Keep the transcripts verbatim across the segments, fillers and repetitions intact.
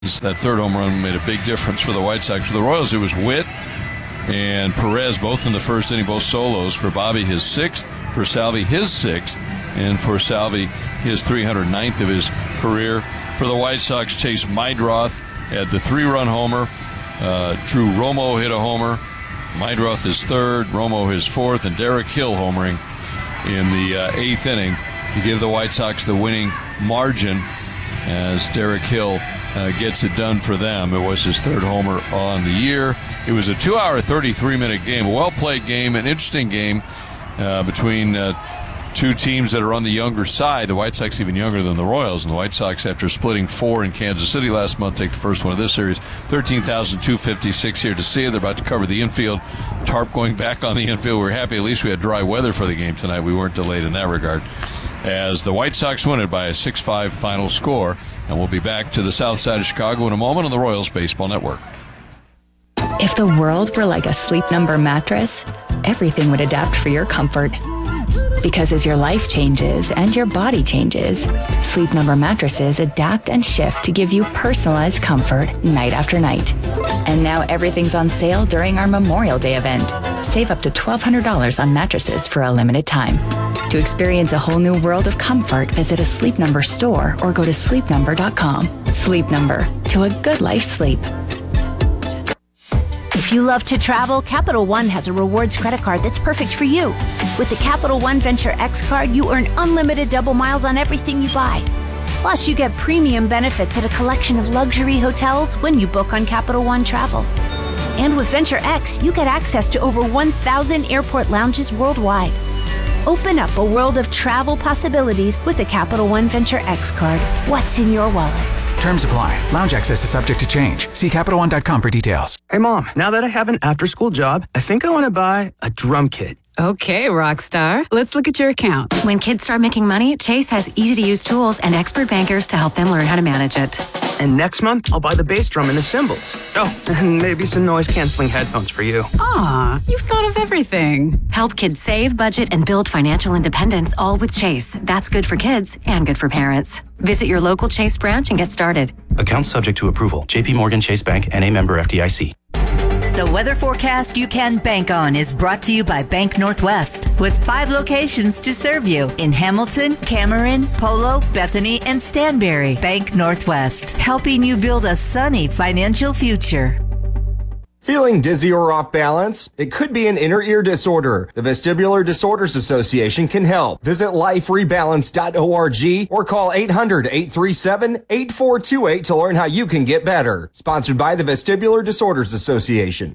That third home run made a big difference for the White Sox. For the Royals, it was Witt and Perez, both in the first inning, both solos. For Bobby, his sixth. For Salvi, his sixth. And for Salvi, his three hundred ninth of his career. For the White Sox, Chase Meidroth had the three-run homer. Uh, Drew Romo hit a homer. Meidroth his third, Romo his fourth, and Derek Hill homering in the uh, eighth inning to give the White Sox the winning margin as Derek Hill uh, gets it done for them. It was his third homer on the year. It was a two-hour, thirty-three minute game, a well-played game, an interesting game uh, between uh, two teams that are on the younger side. The White Sox even younger than the Royals, and the White Sox, after splitting four in Kansas City last month, take the first one of this series. thirteen thousand two hundred fifty-six here to see it. They're about to cover the infield. Tarp going back on the infield. We're happy at least we had dry weather for the game tonight. We weren't delayed in that regard, as the White Sox win it by a six five final score. And we'll be back to the south side of Chicago in a moment on the Royals Baseball Network. If the world were like a Sleep Number mattress, everything would adapt for your comfort. Because as your life changes and your body changes, Sleep Number mattresses adapt and shift to give you personalized comfort night after night. And now everything's on sale during our Memorial Day event. Save up to twelve hundred dollars on mattresses for a limited time. To experience a whole new world of comfort, visit a Sleep Number store or go to sleep number dot com. Sleep Number, to a good life sleep. If you love to travel, Capital One has a rewards credit card that's perfect for you. With the Capital One Venture X card, you earn unlimited double miles on everything you buy. Plus, you get premium benefits at a collection of luxury hotels when you book on Capital One Travel. And with Venture X, you get access to over one thousand airport lounges worldwide. Open up a world of travel possibilities with the Capital One Venture X card. What's in your wallet? Terms apply. Lounge access is subject to change. See Capital One dot com for details. Hey, Mom, now that I have an after-school job, I think I want to buy a drum kit. Okay, Rockstar. Let's look at your account. When kids start making money, Chase has easy-to-use tools and expert bankers to help them learn how to manage it. And next month, I'll buy the bass drum and the cymbals. Oh, and maybe some noise-canceling headphones for you. Aw, you've thought of everything. Help kids save, budget, and build financial independence, all with Chase. That's good for kids and good for parents. Visit your local Chase branch and get started. Account subject to approval. J P Morgan Chase Bank, N A member F D I C. The weather forecast you can bank on is brought to you by Bank Northwest, with five locations to serve you in Hamilton, Cameron, Polo, Bethany, and Stanberry. Bank Northwest, helping you build a sunny financial future. Feeling dizzy or off balance? It could be an inner ear disorder. The Vestibular Disorders Association can help. Visit life rebalance dot org or call eight hundred, eight three seven, eight four two eight to learn how you can get better. Sponsored by the Vestibular Disorders Association.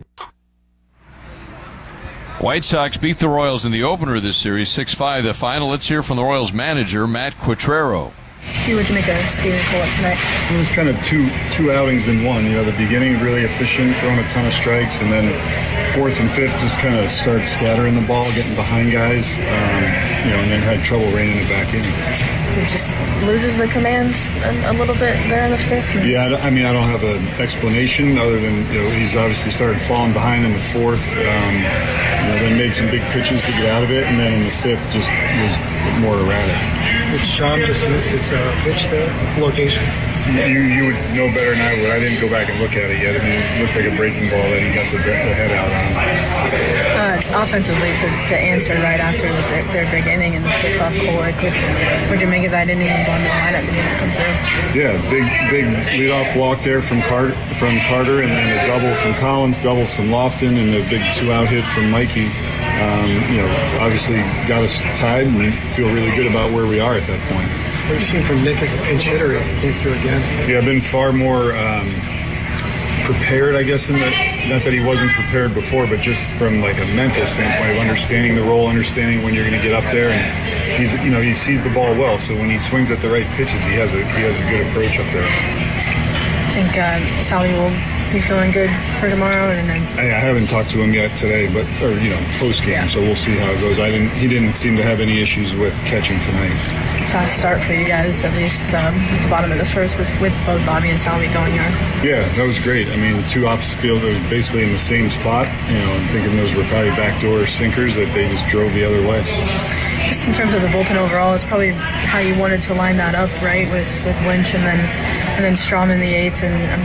White Sox beat the Royals in the opener of this series, six five. The final, let's hear from the Royals manager, Matt Quatraro. See what you make of Steven Bullock tonight. It was kind of two two outings in one. You know, the beginning really efficient, throwing a ton of strikes, and then fourth and fifth just kind of started scattering the ball, getting behind guys, um, you know, and then had trouble reining it back in. He just loses the commands a, a little bit there in the fifth. Yeah, I mean, I don't have an explanation other than, you know, he's obviously started falling behind in the fourth, um, you know, then made some big pitches to get out of it, and then in the fifth just was more erratic. Did Sean dismiss his uh, pitch there, location? You you would know better than I would. I didn't go back and look at it yet. I mean, it looked like a breaking ball that he got the, the head out on. Uh, offensively, to, to answer right after the, their, their big inning and the tip-off Kohler, could, would you make of that inning and on the lineup beginning to come through? Yeah, big big leadoff walk there from Carter, from Carter, and then a double from Collins, double from Lofton, and a big two-out hit from Mikey. Um, you know, obviously got us tied and feel really good about where we are at that point. What have you seen from Nick as a pinch hitter? He came through again. Yeah, I've been far more um, prepared, I guess, in that, not that he wasn't prepared before, but just from like a mental standpoint of understanding the role, understanding when you're going to get up there, and he's, you know, he sees the ball well. So when he swings at the right pitches, he has a he has a good approach up there. I think uh, Salvi will be feeling good for tomorrow, and then I, I haven't talked to him yet today, but or you know, post game, yeah. So we'll see how it goes. I didn't. He didn't seem to have any issues with catching tonight. Fast start for you guys, at least um, at the bottom of the first, with, with both Bobby and Salvi going yard. Yeah, that was great. I mean, two opposite fielders basically in the same spot. You know, I'm thinking those were probably backdoor sinkers that they just drove the other way. just in terms of the bullpen overall, it's probably how you wanted to line that up, right, with, with Lynch and then and then Strom in the eighth. And